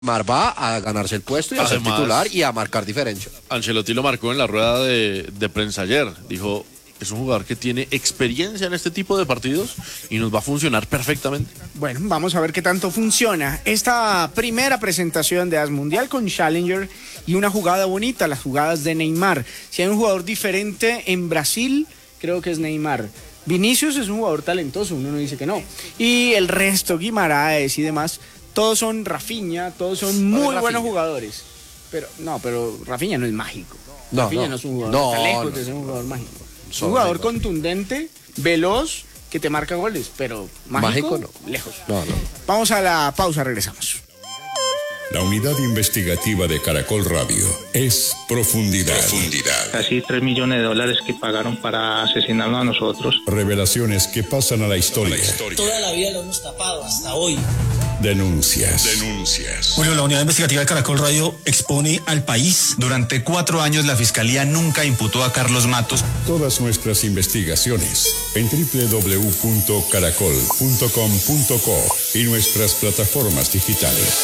Neymar va a ganarse el puesto y a ser Además, titular y a marcar diferencia. Ancelotti lo marcó en la rueda de prensa ayer. Dijo, es un jugador que tiene experiencia en este tipo de partidos y nos va a funcionar perfectamente. Bueno, vamos a ver qué tanto funciona esta primera presentación de AS Mundial con Challenger y una jugada bonita, las jugadas de Neymar. Si hay un jugador diferente en Brasil, creo que es Neymar. Vinicius es un jugador talentoso, uno no dice que no. Y el resto, Guimaraes y demás, todos son Rafinha, todos son muy buenos jugadores. Pero Rafinha no es mágico. Rafinha no es un jugador, está lejos de ser un jugador mágico. Es un jugador contundente, veloz, que te marca goles, pero mágico no. Lejos. No. Vamos a la pausa, regresamos. La unidad investigativa de Caracol Radio es Profundidad. Casi $3 millones que pagaron para asesinarnos a nosotros. Revelaciones que pasan a la historia. Toda la vida lo hemos tapado hasta hoy. Denuncias. Bueno, la unidad investigativa de Caracol Radio expone al país. Durante 4 años la Fiscalía nunca imputó a Carlos Matos. Todas nuestras investigaciones en www.caracol.com.co y nuestras plataformas digitales.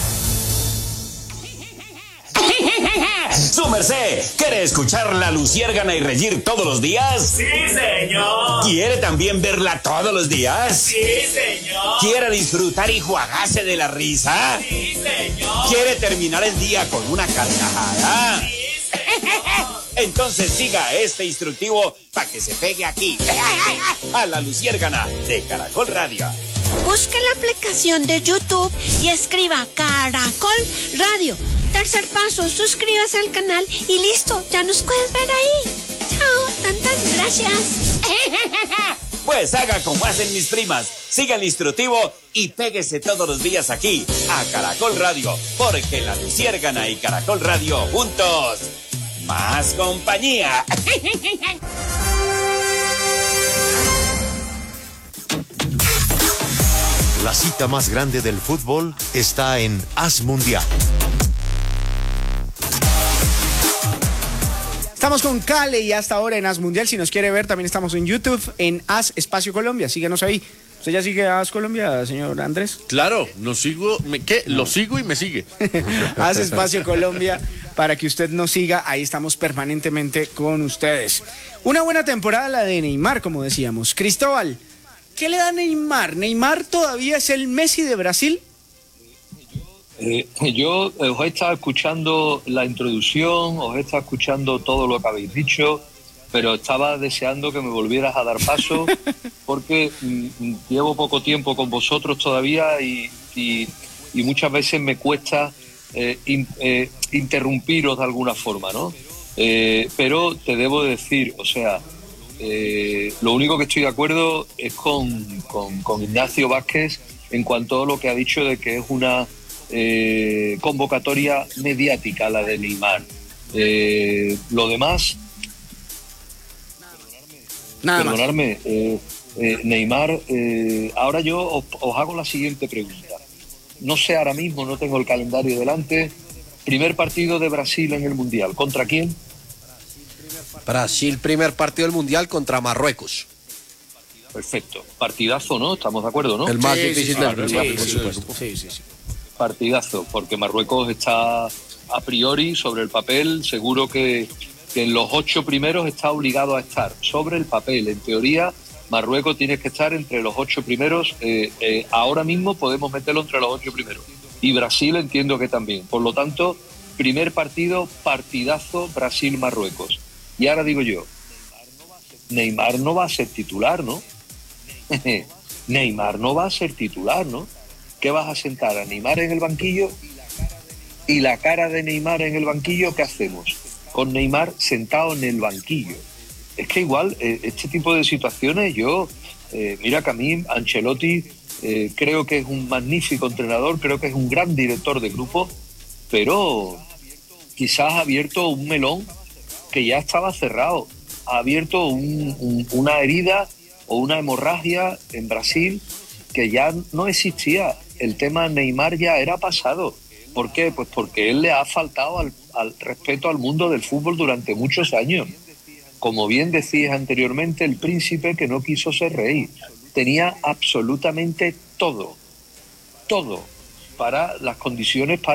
¡Su merced! ¿Quiere escuchar La Luciérgana y reír todos los días? ¡Sí, señor! ¿Quiere también verla todos los días? ¡Sí, señor! ¿Quiere disfrutar y jugarse de la risa? ¡Sí, señor! ¿Quiere terminar el día con una carcajada? ¡Sí, señor! Entonces siga este instructivo para que se pegue aquí, a La Luciérgana de Caracol Radio. Busque la aplicación de YouTube y escriba Caracol Radio. Tercer paso, suscríbase al canal y listo, ya nos puedes ver ahí. Chao, tantas gracias. Pues haga como hacen mis primas, siga el instructivo y péguese todos los días aquí, a Caracol Radio, porque La Luciérgana y Caracol Radio juntos, más compañía. La cita más grande del fútbol está en AS Mundial. Estamos con Cale y hasta ahora en AS Mundial. Si nos quiere ver, también estamos en YouTube, en AS Espacio Colombia. Síguenos ahí. ¿Usted ya sigue a AS Colombia, señor Andrés? Claro, lo sigo y me sigue. AS Espacio Colombia, para que usted nos siga. Ahí estamos permanentemente con ustedes. Una buena temporada la de Neymar, como decíamos. Cristóbal, ¿qué le da Neymar? ¿Neymar todavía es el Messi de Brasil? Yo os he estado escuchando la introducción, os he estado escuchando todo lo que habéis dicho, pero estaba deseando que me volvieras a dar paso porque llevo poco tiempo con vosotros todavía y muchas veces me cuesta interrumpiros de alguna forma, ¿no? Pero te debo decir, o sea, lo único que estoy de acuerdo es con Ignacio Vázquez en cuanto a lo que ha dicho de que es una convocatoria mediática la de Neymar. Lo demás, perdonadme, Neymar, ahora yo os hago la siguiente pregunta. No sé ahora mismo, no tengo el calendario delante. Primer partido de Brasil en el Mundial, ¿contra quién? Brasil, primer partido del Mundial contra Marruecos. Perfecto, partidazo, ¿no? Estamos de acuerdo, ¿no? El más difícil del grupo, por supuesto. Sí. Partidazo, porque Marruecos está a priori sobre el papel, seguro que en los 8 primeros está obligado a estar sobre el papel. En teoría, Marruecos tiene que estar entre los 8 primeros. Ahora mismo podemos meterlo entre los 8 primeros. Y Brasil entiendo que también. Por lo tanto, primer partido, partidazo, Brasil-Marruecos. Y ahora digo yo, Neymar no va a ser titular, ¿no? Neymar no va a ser titular, ¿no? ¿Qué vas a sentar a Neymar en el banquillo? Y la cara de Neymar en el banquillo, ¿qué hacemos? Con Neymar sentado en el banquillo. Es que igual, este tipo de situaciones, mira que a mí Ancelotti creo que es un magnífico entrenador, creo que es un gran director de grupo, pero quizás ha abierto un melón que ya estaba cerrado. Ha abierto una herida o una hemorragia en Brasil que ya no existía. El tema Neymar ya era pasado. ¿Por qué? Pues porque él le ha faltado al respeto al mundo del fútbol durante muchos años. Como bien decías anteriormente, el príncipe que no quiso ser rey. Tenía absolutamente todo. para las condiciones